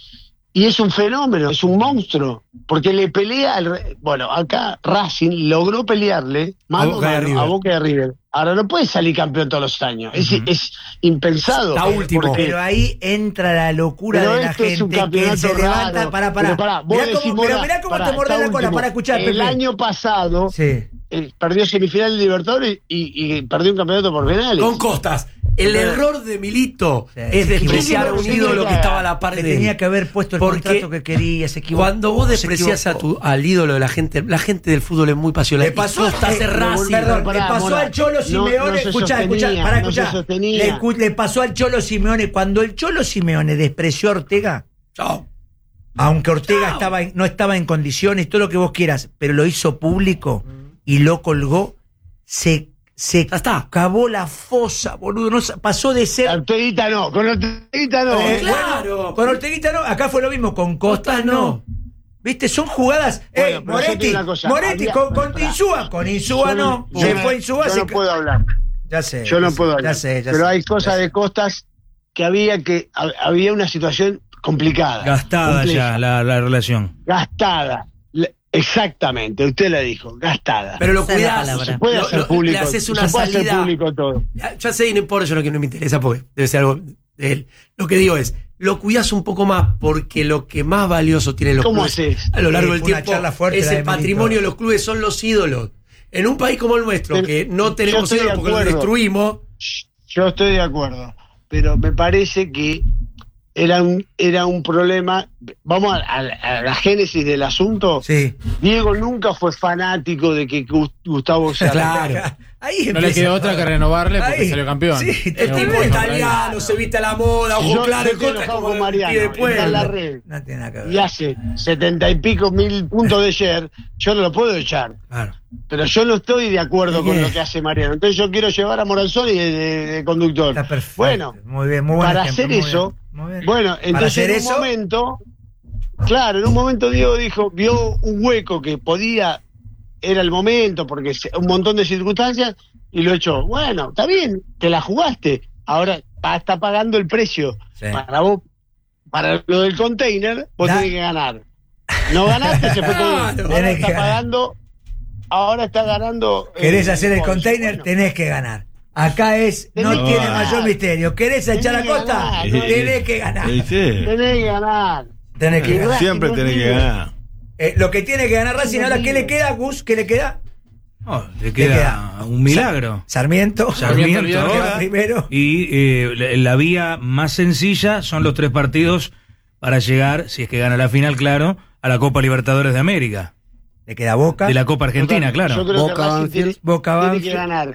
Y es un fenómeno, es un monstruo, porque le pelea al... re- Bueno, acá Racing logró pelearle mano a Boca de mano River. a Boca de River. Ahora no puede salir campeón todos los años, es, es impensado. Está último. porque- Pero ahí entra la locura Pero de la esto es un gente que campeonato se levanta. raro. Para, para. Pero pará, vos Mirá decís, cómo, pero Mora, mirá cómo pará, te mordés está la cola. último. Para escuchar, El Pepe. año pasado Sí. eh, perdió semifinal de Libertadores y, y perdió un campeonato por penales. Con Costas. El error de Milito Sí. es despreciar a un Sí, ídolo sí, que estaba a la par Se de él. tenía que haber puesto el Porque contrato que quería, se equivocó. Cuando vos se despreciás a equivocó. tu, al ídolo de la gente, la gente del fútbol es muy pasional. Le pasó, Y Costas eh, es Racing. perdón, Pará, le pasó Mora. al Cholo No, Simeone, no se escuchá, sostenía, escuchá, para no se escuchar. sostenía. Le, escu- le pasó al Cholo Simeone, cuando el Cholo Simeone despreció a Ortega, Chao. aunque Ortega Chao. estaba en- no estaba en condiciones, todo lo que vos quieras, pero lo hizo público y lo colgó, se, se Ya está. cavó la fosa, boludo. No, sa- pasó de ser. Orteguita no, con Orteguita no. Eh, claro. bueno, con Orteguita no, acá fue lo mismo, con Costas Costas no. no. ¿Viste? Son jugadas. Bueno, eh, pero yo te Moretti, digo una cosa, Moretti había- con, con pará. Insúa, con Insúa Yo no. yo Se no- fue Insúa, yo se no ca- puedo hablar. Ya sé. Yo ya no sé, puedo Ya hablar. sé, ya Pero sé, hay ya cosas sé. de Costas que había que hab- había una situación complicada. Gastada compleja, ya la, la relación. Gastada. Le- Exactamente, usted la dijo, gastada. Pero lo Esa es la cuidás. palabra. se puede lo- hacer lo- público. Le haces una se puede hacer salida. público todo. Ya sé, y no importa, yo lo que no me interesa porque debe ser algo de él. Lo que digo es, lo cuidás un poco más porque lo que más valioso tienen los ¿Cómo clubes haces? a lo largo Sí, del fue una tiempo charla fuerte es la de el Milito. patrimonio de los clubes, son los ídolos. En un país como el nuestro, Pero que no yo tenemos estoy de ídolos porque los acuerdo. destruimos, Yo estoy de acuerdo, pero me parece que era un, era un problema. Vamos a, a- a la génesis del asunto. Sí. Diego nunca fue fanático de que Gus- Gustavo se claro. Ahí No le empieza quedó a otra que joder. renovarle porque Ahí. salió campeón. Sí, el Pero tipo bueno, italiano se viste a la moda, ojo Yo claro, estoy en contra, enojado como con Mariano, y después. está en la red No tiene nada que ver. y hace setenta y pico mil puntos de ayer, yo no lo puedo echar. Claro. Pero yo no estoy de acuerdo con Bien. lo que hace Mariano. Entonces yo quiero llevar a Moranzoni de, de- de conductor. Está perfecto. Bueno, muy bien, muy buen para ejemplo, hacer muy eso, bien, muy bien. bueno, Para entonces hacer en un eso, momento, claro, en un momento Diego dijo, vio un hueco que podía, era el momento, porque se- un montón de circunstancias, y lo echó. Bueno, está bien, te la jugaste. Ahora pa- está pagando el precio. Sí. Para vos, para lo del container, vos Da- tenés que ganar. No ganaste, se fue todo. Claro. Ahora Tenés está que ganar. pagando, ahora está ganando. querés eh, hacer el Ponce. container, Bueno, tenés que ganar. Acá es, no Tenés que tiene ganar. mayor misterio. ¿Querés echar a Tenés que Costa? ganar, ¿no? Tenés que ganar. Sí, sí. Tenés que ganar. Tenés que Y ganar. Racing Siempre no tenés que tiene- ganar. Eh, lo que tiene que ganar Racing, ahora, ¿qué le queda, Gus? ¿Qué le queda? No, le queda, queda? un milagro. Sarmiento. Sarmiento Sarmiento que va ahora. primero. Y eh, la, la vía más sencilla son los tres partidos para llegar, si es que gana la final, claro, a la Copa Libertadores de América. Le queda Boca. De la Copa Argentina, Yo claro. creo Boca, que Racing Banfield. tiene, Boca, tiene Banfield. que ganar.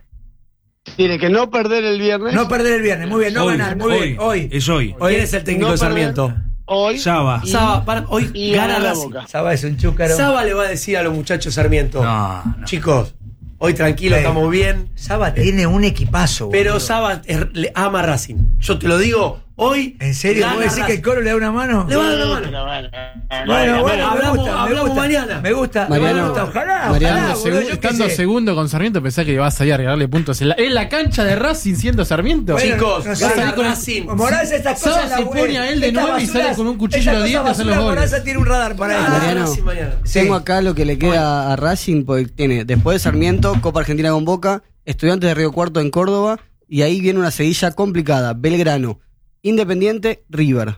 Tiene que no perder el viernes. No perder el viernes, muy bien, no Hoy, ganar, muy hoy, bien. Hoy. Es hoy. ¿Quién es el técnico no de Sarmiento? perder hoy. Saba. Y- Saba, para- hoy y gana gana la Racing. Boca. Saba es un chúcaro. Saba le va a decir a los muchachos Sarmiento, No, no. chicos, hoy tranquilo, Sí. estamos bien. Saba tiene un equipazo, Pero boludo. Saba es- le ama a Racing. Yo te lo digo, hoy. ¿En serio? gana ¿Vos decís que Racing. el Colo le da una mano? Le va a dar la Sí, mano. pero bueno, Bueno, bueno, me hablamos- gusta, me hablamos gusta. mañana. Me gusta, Mariano, me gusta. Ojalá, Mariano, ojalá, Estando, boludo, segu- yo qué estando sé. segundo con Sarmiento, pensás que iba a salir a regalarle puntos en la, en la cancha de Racing siendo Sarmiento. Bueno, Chicos, no va sé. a salir con Racing. Racing. Morales, estas Saba cosas. se la- pone a él de estas nueve y sale basuras- con un cuchillo estas de los cosas dientes a hacer los basuras, goles. Morales tiene un radar para Gana él. Mariano. Racing mañana. Sí. Tengo acá lo que le queda a Racing, porque tiene después de Sarmiento, Copa Argentina con Boca, Estudiantes de Río Cuarto en Córdoba, y ahí viene una seguilla complicada: Belgrano, Independiente, River.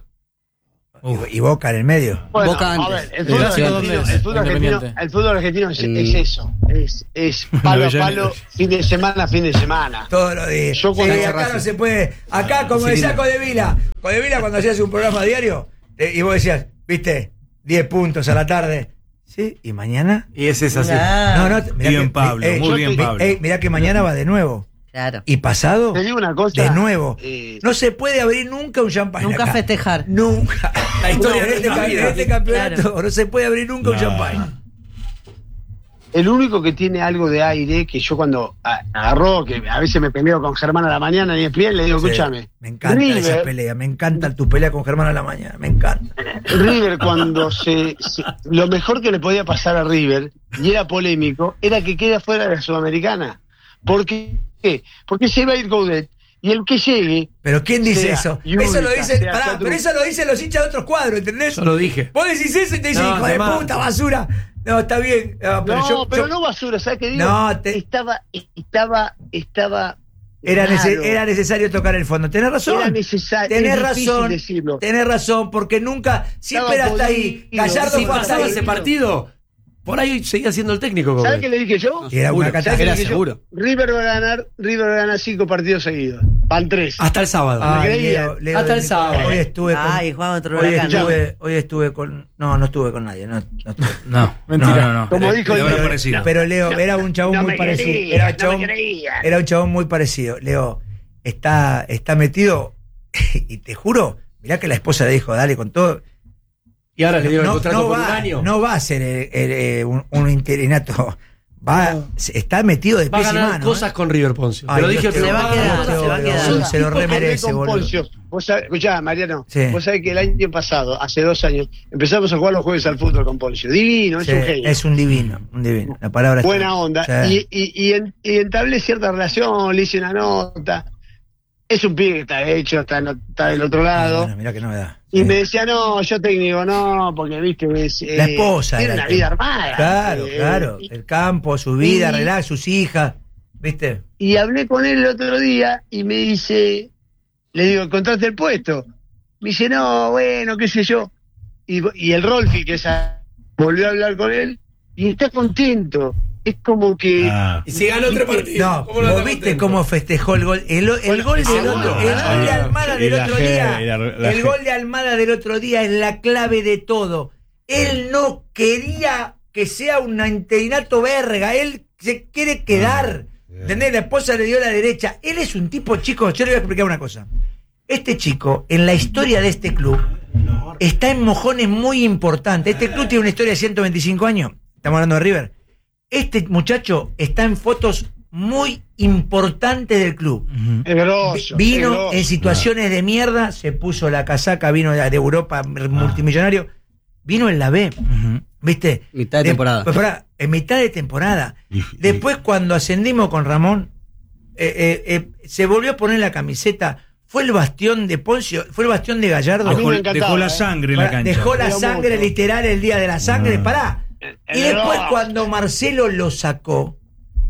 Y, y Boca en el medio. Bueno, Boca a antes. ver, el ¿De fútbol la ciudad argentino, dónde es? el fútbol argentino, Independiente. el fútbol argentino es, Mm. es eso, es, es palo a Avellaneda. palo, fin de semana a fin de semana. Todos los días. Yo cuando- Sí, acá no se puede. Acá, como decía Codevila, Codevila cuando hacías un programa diario, eh, y vos decías, viste, diez puntos a la tarde, Sí, y mañana. Y ese es así. No, no, mirá Bien, que- Pablo, eh, muy yo bien, te- Pablo. eh, mirá que mañana va de nuevo. Claro. Y pasado, Te digo una cosa. de nuevo. eh, No se puede abrir nunca un champán. Nunca acá. festejar. Nunca. La historia No, de en este, la ca- vida. en este campeonato Claro. no se puede abrir nunca un No. champán. El único que tiene algo de aire, que yo cuando a- agarró, que a veces me peleo con Germán a la mañana y es bien, le digo, Sí, escúchame. me encanta River, esa pelea. Me encanta tu pelea con Germán a la mañana. Me encanta. River cuando se, se- Lo mejor que le podía pasar a River, y era polémico, era que quede fuera de la Sudamericana. ¿Por qué? Porque se iba a ir Coudet. Y el que llegue... Pero ¿quién dice sea eso? Yudica, Eso lo dice, sea pará, Chatru- pero eso lo dicen los hinchas de otros cuadros, ¿entendés? Yo lo dije. Vos decís eso y te dicen, No, hijo de además- puta, basura. No, está bien. No, pero no, yo, pero yo- no basura, ¿sabes qué digo? No, te- Estaba, estaba, estaba... era, nece- raro. era necesario tocar el fondo. Tenés razón. Era necesario. Tenés es difícil razón. decirlo. Tenés razón, porque nunca, siempre era Estaba hasta ahí. podrido. Gallardo Si fue hasta pasaba ahí. ese partido, por ahí seguía siendo el técnico. Coudet. ¿Sabes qué le dije yo? Y era una ¿Sabes qué catástrofe. le Era dije yo? seguro. River va a ganar, River va a ganar cinco partidos seguidos. Van tres. Hasta el sábado. Ay, Me creía. Leo, Leo, Hasta el de- sábado. Hoy estuve con. Ay, Juan, otro hoy, huracán. estuve, hoy estuve con. No, no estuve con nadie. No, no estuve. No, Mentira. no, no, no. Como Le- dijo le el- habrá parecido. Pero Leo, era un chabón no muy me parecido. quería, era, un no chabón, me quería. era un chabón muy parecido. Leo, está, está metido. Y te juro, mirá que la esposa le dijo, dale con todo. Y ahora le dieron el No, contrato no por un va, año. no va a ser el- el, eh, un, un interinato. Va, No. se- está metido de Va a pies y ganar mano. cosas ¿eh? con River Poncio. Ay, Te lo Dios dije te el Se va a programa. quedar, se va a quedar. Son se lo Hablé remerece, con boludo. Poncio. Vos sabés, escuchá, Mariano, Sí. vos sabés que el año pasado, hace dos años, empezamos a jugar los jueves al fútbol con Poncio. Divino, Sí, es un genio. es un divino, un divino. La palabra está- Buena onda. Sí. Y, y, y, en- y entablé cierta relación, le hice una nota. Es un pibe que está hecho, está, en- está del otro lado. Bueno, mirá qué novedad. Y Sí. me decía, no, yo técnico, no, porque viste, es, La eh, esposa tiene era una el vida tema. armada. Claro, Eh, claro. y- El campo, su vida, y- relax, sus hijas. ¿Viste? Y hablé con él el otro día y me dice, le digo, ¿encontraste el puesto? Me dice, no, bueno, qué sé yo. Y, y el Rolfi, que esa, volvió a hablar con él y está contento. Es como que... Ah. Y si ganó tres partidos. No, ¿cómo no vos está viste contento? cómo festejó el gol. El, el Bueno, gol del ah, otro, bueno, el gol de ah, Almada y del la otro G, día. y la- la El G. gol de Almada del otro día es la clave de todo. Él no quería que sea un interinato verga. Él se quiere quedar. ¿Entendés? La esposa le dio la derecha. Él es un tipo chico. Yo le voy a explicar una cosa. Este chico, en la historia de este club, está en mojones muy importantes. Este club tiene una historia de ciento veinticinco años. Estamos hablando de River. Este muchacho está en fotos muy importantes del club. Es grosso, Vi- es Vino grosso. en situaciones de mierda, se puso la casaca, vino de de Europa, multimillonario. Vino en la B, Ujú. ¿viste? Mitad de temporada. pues, pará, en mitad de temporada. Después, cuando ascendimos con Ramón, eh, eh, eh, se volvió a poner la camiseta. Fue el bastión de Poncio, fue el bastión de Gallardo. A mí Dejó, me encantaba, dejó la eh. sangre en la Pará, cancha. dejó la Pero sangre mucho. literal el día de la sangre, Ah. pará. Y El después rojo. cuando Marcelo lo sacó,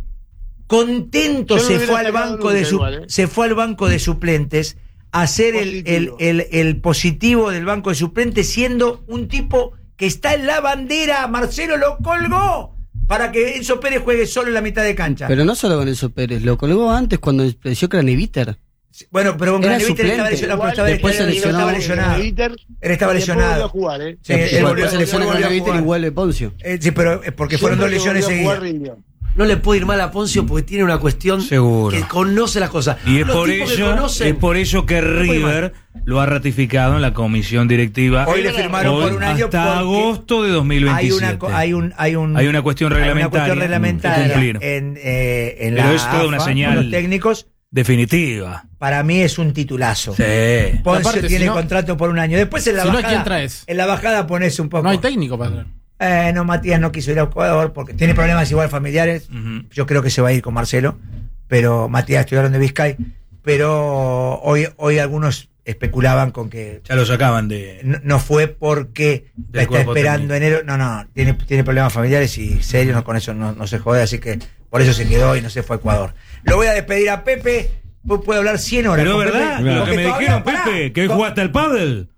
contento Yo no se lo hubiera fue al sacado banco de nunca su, igual, ¿eh? se fue al banco de suplentes a hacer el, el, Positivo. el, el positivo del banco de suplentes, siendo un tipo que está en la bandera. Marcelo lo colgó para que Enzo Pérez juegue solo en la mitad de cancha. Pero no solo con Enzo Pérez, lo colgó antes cuando pareció Craneviter. Bueno, pero con Era Craneviter estaba suplente. lesionado, pero Igual, estaba, después se él lesionó. estaba lesionado. Inter, Él estaba y después lesionado. volvió a jugar, ¿eh? Sí, él Después volvió- se él lesiona volvió a Craneviter y jugar. vuelve Poncio. Eh, sí, pero eh, porque fueron dos Siempre que lesiones volvió a jugar, seguidas. rindió. No le puede ir mal a Poncio porque tiene una cuestión Seguro. que conoce las cosas. Y es Los por, tipos que ello, conocen- es por ello que puede River lo ha ratificado en la comisión directiva. Hoy le firmaron Hoy por un año hasta porque agosto de dos mil Hay veintisiete. una, co- hay, un, hay, un, Hay una cuestión hay una reglamentaria cuestión reglamentaria que cumplir. en, eh, en Pero la es toda una A F A, señal. con los técnicos. Definitiva. Para mí es un titulazo. Sí. Poncio Aparte, tiene si no- contrato por un año. Después en la si no, bajada. ¿quién traes? En la bajada pones un poco. No hay técnico para traer. Eh, no, Matías no quiso ir a Ecuador porque tiene problemas igual familiares. Ujú. Yo creo que se va a ir con Marcelo. Pero Matías, estoy hablando de Vizcay. Pero hoy, hoy algunos especulaban con que Ya lo sacaban de. no, no fue porque la está cuerpo esperando enero. No, no, tiene, tiene problemas familiares y serios, no, con eso no, no se jode. Así que por eso se quedó y no se fue a Ecuador. Lo voy a despedir a Pepe. Pu- Puede hablar cien horas. Pero con es verdad, Pepe, lo porque que me todavía, dijeron, pará, Pepe, que hoy to- jugaste al pádel.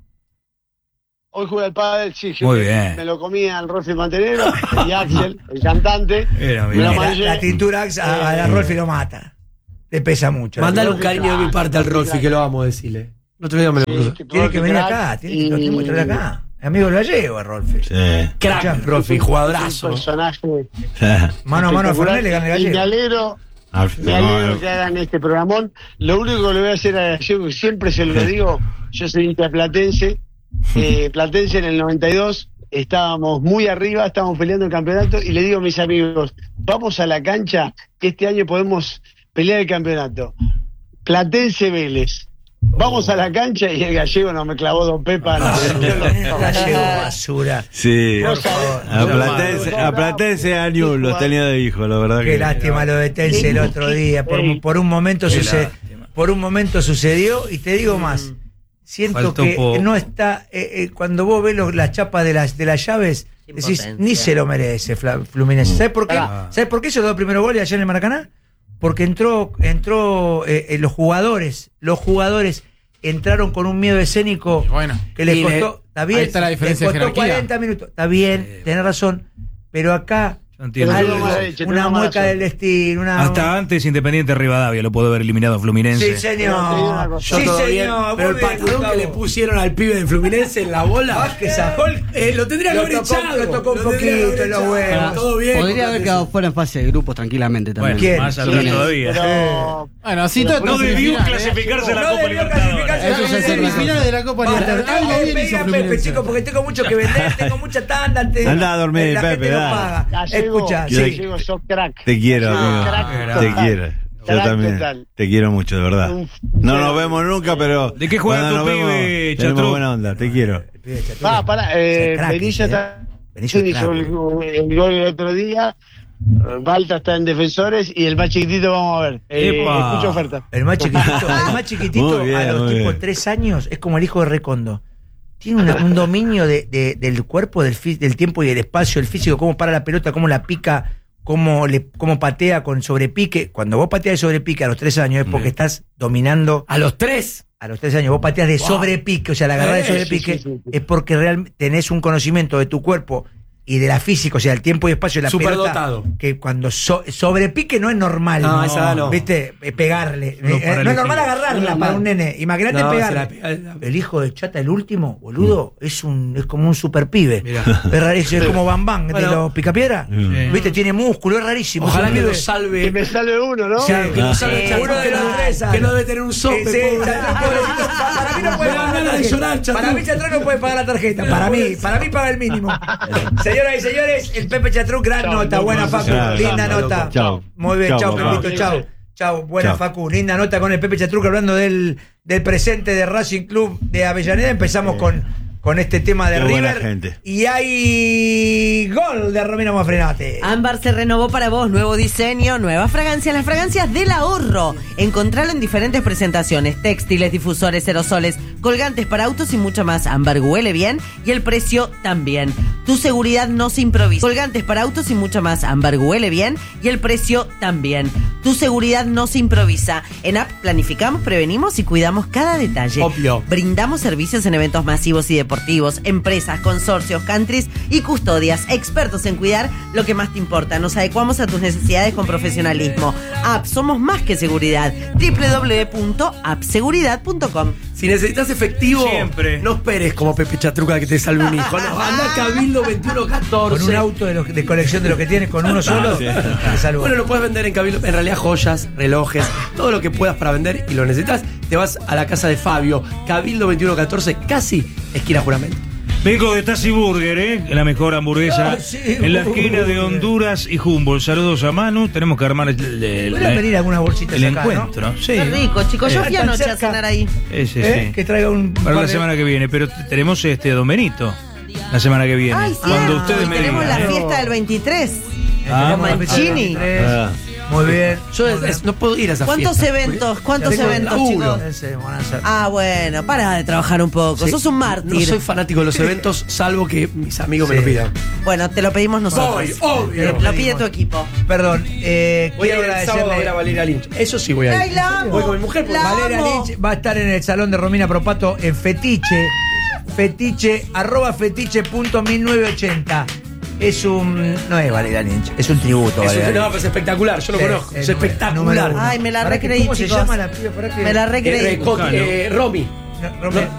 Hoy juega el pádel, sí, yo Muy me- bien. me lo comía el Rolfi Mantenero y Axel, el cantante. Era Me bien. lo La, manché. la tintura a, a la Rolfi lo mata. Le pesa mucho. Mandale un Rolfi, cariño de mi claro, parte al Rolfi, Rolfi, claro. que lo amo, decirle. No te lo digo, me lo Sí, cruzo. que tú Tiene eres que venir crack acá, tiene que, lo y- tenemos que traer acá. Amigo del Gallego, Rolfi. Sí. Crack, Rolfi, Un jugadorazo. personaje Mano a mano a Fernández le gana el y me Gallego. alegro, Al me alegro final. que hagan este programón. Lo único que le voy a hacer a Gallego, que siempre se lo digo, yo soy hincha platense, eh, platense en el noventa y dos, estábamos muy arriba, estábamos peleando el campeonato, y le digo a mis amigos, vamos a la cancha, que este año podemos pelear el campeonato. Platense Vélez. Vamos a la cancha y el Gallego no me clavó Don Pepa. No, Gallego basura. Sí. Vos sabés. A Platense, a Platense a Newell's los tenía de hijo, la verdad Qué que. lástima lo de Tense el otro día. Por, un- por un momento sucedió. Por un momento sucedió, y te digo más. Siento Faltó que poco. no está. eh, eh, cuando vos ves los- las chapas de las, de las llaves, decís, Impotencia. ni se lo merece Fla- Fluminense. ¿Sabes por qué? Ah. ¿Sabes por qué hizo los dos primeros goles ayer en el Maracaná? Porque entró, entró eh, eh, los jugadores, los jugadores entraron con un miedo escénico Y bueno, que les y le- costó, está bien, ahí está la diferencia les de costó jerarquía. cuarenta minutos, está bien, tenés razón, pero acá Yo entiendo. Pero algo, no mala leche, una tenés mala mueca razón. del destino, una Hasta antes Independiente Rivadavia lo puedo haber eliminado a Fluminense. sí Pero te digo una señor, cosa. sí Yo todo bien, señor, pero el muy bien, patadón que Gustavo. le pusieron al pibe de Fluminense en la bola. Vázquez a Hulk, eh, lo tendría que lo haber tocó- echado. lo tocó un tendría que haber poquito en los echado. huevos. Todo bien. Podría haber quedado fuera en fase de grupos tranquilamente también. Bueno, ¿Quién? más Sí. atrás todavía. Pero Bueno, así Pero todo No todo debió semifinal, ¿eh? clasificarse a la No Copa debió Libertadores. clasificarse a la Eso es Copa el semifinal de la Copa Basta, Libertadores. Algo no, bien me hizo diga Pepe, Fluminense. chicos, porque tengo mucho que vender, tengo mucha tanda. te- Andá a dormir, la gente Pepe, no dale. paga. Gallego, Escucha, sí. Gallego, sos crack. Te quiero, Sos amigo. crack Te total. quiero. Yo Crack también. total. Te quiero mucho, de verdad. Un- No nos vemos nunca, pero. ¿De qué juega cuando tu nos vemos, pibe, tenemos Chatruc? buena onda, te quiero. Ah, pará, eh, Es crack, Benilla ¿eh? está. Benilla es hizo crack. el, el gol el otro día. Balta está en defensores y el más chiquitito vamos a ver. Eh, Epa. escucho oferta. El más chiquitito, el más chiquitito Muy bien, a los muy tipos bien. tres años es como el hijo de Recondo. Tiene una- un dominio de, de- del cuerpo, del, fi- del tiempo y del espacio, el físico, cómo para la pelota, cómo la pica, cómo, le, cómo patea con sobrepique. Cuando vos pateas de sobrepique a los tres años es porque Mm. estás dominando. A los tres. A los tres años vos pateas de Wow. sobrepique, o sea, la agarrás de Eh, sobrepique, sí, sí, sí, sí. es porque realmente tenés un conocimiento de tu cuerpo y de la física, o sea, el tiempo y espacio de la Superdotado. pelota, que cuando so- sobrepique no es normal. No, esa no. ¿Viste? Eh, Pegarle. Solo Eh, para no es elegir. normal agarrarla para un nene. Imagínate No, pegarle. se la pega- El hijo de Chata, el último, boludo, es un es como un super pibe. Mirá. Es rarísimo, es como Bam Bam, de Bueno. los picapiedra. Sí. ¿Viste? Tiene músculo, es rarísimo. Ojalá Es un que pibe. lo salve. Que me salve uno, ¿no? Sí, Que lo salve Sí, Chatruc, uno de que los no- tres, Que no debe tener un sope. Sí, sí, pobre. Chatrón, pobrecito, pa- para mí no puede Me dan pagar la ganas de tarjeta. llorar, Chatrón. Para mí Chatrón no puede pagar la tarjeta. Para mí, para mí paga el mínimo. Señoras y señores, el Pepe Chatrón, gran Chao, nota, loco, buena eso Facu, se llama, linda loco. nota. Chao. Muy bien, Chao, chao, papá. Pepito, chao. Chao, buena Chao. Facu, linda nota con el Pepe Chatruc hablando del, del presente de Racing Club de Avellaneda. Empezamos con, con este tema de Qué buena River. gente. Y hay gol de Romino Mafrenate. Ámbar se renovó para vos, nuevo diseño, nuevas fragancias, las fragancias del ahorro. Encontralo en diferentes presentaciones, textiles, difusores, aerosoles, colgantes para autos y mucho más. Ámbar huele bien y el precio también. Tu seguridad no se improvisa. Colgantes para autos y mucho más. Ámbar huele bien y el precio también. Tu seguridad no se improvisa. En App planificamos, prevenimos y cuidamos cada detalle. Obvio. Brindamos servicios en eventos masivos y deportivos, empresas, consorcios, countries y custodias, expertos en cuidar lo que más te importa. Nos adecuamos a tus necesidades con profesionalismo. App, somos más que seguridad. doble u doble u doble u punto app seguridad punto com. Si necesitas efectivo, Siempre. no esperes como Pepe Chatruca que te salve un hijo. No, anda a Cabildo veintiuno catorce. Con un auto de, lo- de colección de lo que tienes, con uno solo, sí. te salvo. Bueno, lo puedes vender en Cabildo. En realidad, joyas, relojes, todo lo que puedas para vender y lo necesitas, te vas a la casa de Fabio. Cabildo veintiuno catorce, casi esquina Juramento. Vengo de Tassi Burger, ¿eh? La mejor hamburguesa Ah, sí, en la esquina de burger. Honduras y Humboldt. Saludos a Manu. Tenemos que armar el, el- Podrían venir algunas bolsitas el acá, ¿no? encuentro. Sí. Qué rico, chicos. Yo Eh, fui tan anoche a cerca. cenar ahí. Sí, sí, ¿Eh? sí. Que traiga un Para par la de- semana que viene, pero t- tenemos este Don Benito la semana que viene. Ay, Cuando cierto. ustedes Y me tenemos digan. la ¿eh? fiesta del veintitrés. Ah, Con Mancini. Ah. Muy bien. Yo es- es- no puedo ir a esa ¿Cuántos fiesta. eventos? ¿Cuántos Tengo eventos, laburo. chicos? Ese, van a hacer. Ah, bueno, para de trabajar un poco. Sí. Sos un mártir. No soy fanático de los eventos, salvo que mis amigos me Sí. lo pidan. Bueno, te lo pedimos nosotros. Voy, obvio. Lo pide tu equipo. Perdón, eh, Voy a quiero ir el sábado a ver a agradecerle. Valeria Lynch. Eso sí voy a ir. Ay, la amo. Voy con mi mujer. porque- La Valeria amo. Lynch va a estar en el salón de Romina Propato en Fetiche. Fetiche, arroba fetiche punto mil novecientos ochenta. Es un. No es Valeria Lynch, es un tributo. a Es, Valeria un- no, Lynch. pero es espectacular, yo lo Sí, conozco. es Es número- espectacular. número uno. Ay, me la Pará que, recreí, ¿Cómo se chicos. llama la piba? Pará que- Me la Eh, recreí. eh, Coti- eh, Romy. No, Romina.